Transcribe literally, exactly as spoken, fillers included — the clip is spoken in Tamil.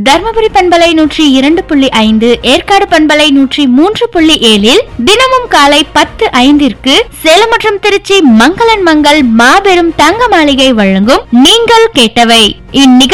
தர்மபுரி பண்பலை நூற்றி இரண்டு புள்ளி ஐந்து, ஏற்காடு பண்பலை நூற்றி மூன்று புள்ளி ஏழில் தினமும் காலை பத்து ஐந்திற்கு சேலம் மற்றும் திருச்சி மங்களன் மங்கள் மாபெரும் தங்க மாளிகை வழங்கும் நீங்கள் கேட்டவை. இந்நிகழ்ச்சி